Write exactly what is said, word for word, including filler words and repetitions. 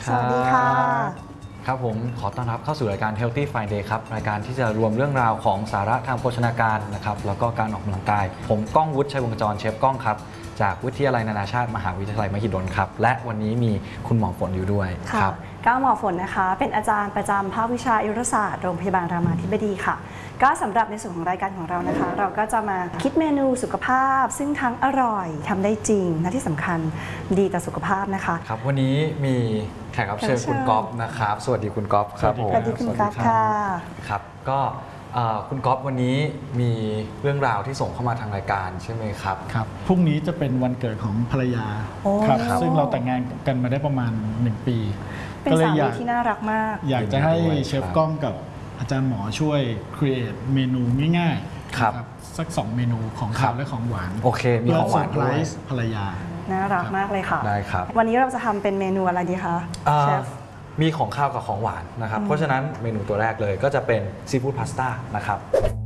สวัสดีค่ะครับผมขอต้อนรับเข้าสู่รายการ Healthy Friday ครับรายการที่จะรวมเรื่องราวของสาระทางโภชนาการนะครับแล้วก็การออกกำลังกายผมก้องวุฒิชัยวงศ์จรเชฟก้องครับจากวิทยาลัยนานาชาติมหาวิทยาลัยมหิดลครับและวันนี้มีคุณหมอฝนอยู่ด้วยครับก้าวหมอฝนนะคะเป็นอาจารย์ประจำภาควิชาอายุรศาสตร์โรงพยาบาลรามาธิบดีค่ะก็สำหรับในส่วนของรายการของเรานะคะเราก็จะมาคิดเมนูสุขภาพซึ่งทั้งอร่อยทำได้จริงและที่สำคัญดีต่อสุขภาพนะคะครับวันนี้มีแขกรับเชิญคุณก๊อฟนะครับสวัสดีคุณก๊อฟครับผมสวัสดีคุณก๊อฟค่ะครับก็คุณก๊อฟวันนี้มีเรื่องราวที่ส่งเข้ามาทางรายการใช่ไหมครับครับพรุ่งนี้จะเป็นวันเกิดของภรรยาครับซึ่งเราแต่งงานกันมาได้ประมาณหนึ่งปีเป็นสามีที่น่ารักมากอยากจะให้เชฟก้องกับอาจารย์หมอช่วยครีเอทเมนูง่ายๆครับสักสองเมนูของคาวและของหวานโอเคมีของหวานด้วยภรรยาน่ารักมากเลยค่ะได้ครับวันนี้เราจะทำเป็นเมนูอะไรดีคะเชฟมีของข้าวกับของหวานนะครับเพราะฉะนั้นเมนูตัวแรกเลยก็จะเป็นซีฟู้ดพาสต้านะครับ